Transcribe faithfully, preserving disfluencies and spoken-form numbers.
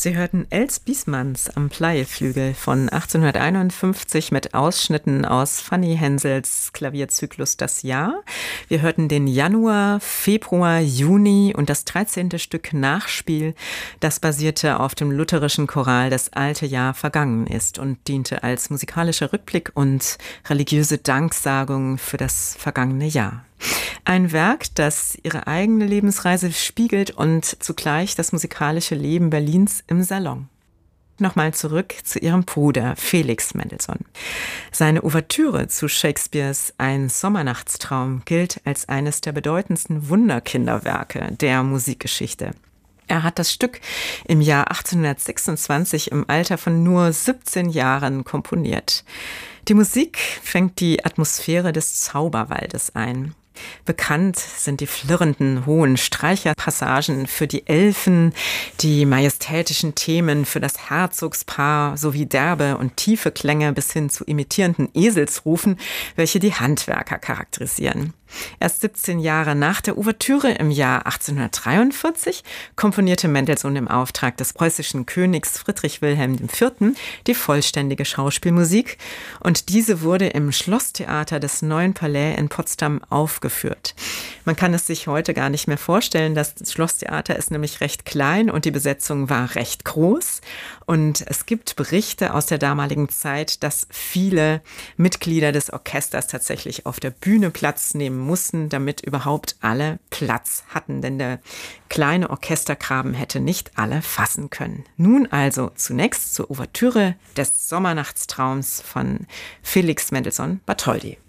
Sie hörten Els Biesmanns am Pleiflügel von achtzehnhunderteinundfünfzig mit Ausschnitten aus Fanny Hensels Klavierzyklus Das Jahr. Wir hörten den Januar, Februar, Juni und das dreizehnte Stück Nachspiel. Das basierte auf dem lutherischen Choral Das alte Jahr vergangen ist und diente als musikalischer Rückblick und religiöse Danksagung für das vergangene Jahr. Ein Werk, das ihre eigene Lebensreise spiegelt und zugleich das musikalische Leben Berlins im Salon. Nochmal zurück zu ihrem Bruder Felix Mendelssohn. Seine Ouvertüre zu Shakespeares Ein Sommernachtstraum gilt als eines der bedeutendsten Wunderkinderwerke der Musikgeschichte. Er hat das Stück im Jahr achtzehnhundertsechsundzwanzig im Alter von nur siebzehn Jahren komponiert. Die Musik fängt die Atmosphäre des Zauberwaldes ein. Bekannt sind die flirrenden, hohen Streicherpassagen für die Elfen, die majestätischen Themen für das Herzogspaar sowie derbe und tiefe Klänge bis hin zu imitierenden Eselsrufen, welche die Handwerker charakterisieren. Erst siebzehn Jahre nach der Ouvertüre im Jahr achtzehnhundertdreiundvierzig komponierte Mendelssohn im Auftrag des preußischen Königs Friedrich Wilhelm der Vierte. die vollständige Schauspielmusik und diese wurde im Schlosstheater des Neuen Palais in Potsdam aufgeführt. Man kann es sich heute gar nicht mehr vorstellen, das Schlosstheater ist nämlich recht klein und die Besetzung war recht groß und es gibt Berichte aus der damaligen Zeit, dass viele Mitglieder des Orchesters tatsächlich auf der Bühne Platz nehmen mussten, damit überhaupt alle Platz hatten, denn der kleine Orchestergraben hätte nicht alle fassen können. Nun also zunächst zur Ouvertüre des Sommernachtstraums von Felix Mendelssohn Bartholdy.